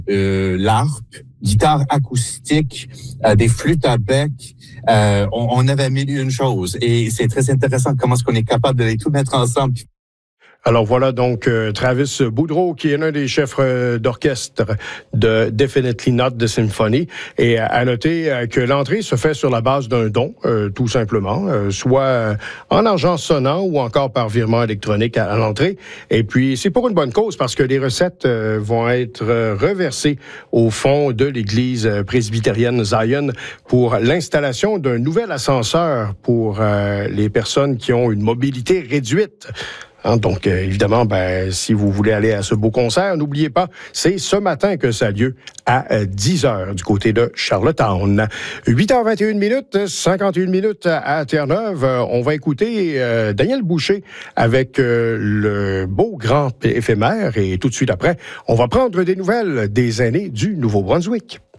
l'harpe, guitare acoustique, des flûtes à bec. On avait mille et une choses. Et c'est très intéressant comment est-ce qu'on est capable de les tout mettre ensemble. Alors voilà donc Travis Boudreau, qui est l'un des chefs d'orchestre de Definitely Not the Symphony. Et à noter que l'entrée se fait sur la base d'un don, tout simplement, soit en argent sonnant ou encore par virement électronique à l'entrée. Et puis c'est pour une bonne cause, parce que les recettes vont être reversées au fond de l'église presbytérienne Zion pour l'installation d'un nouvel ascenseur pour les personnes qui ont une mobilité réduite. Donc, évidemment, si vous voulez aller à ce beau concert, n'oubliez pas, c'est ce matin que ça a lieu à 10h du côté de Charlottetown. 8h21, 51 minutes à Terre-Neuve. On va écouter Daniel Boucher avec le beau grand éphémère. Et tout de suite après, on va prendre des nouvelles des aînés du Nouveau-Brunswick.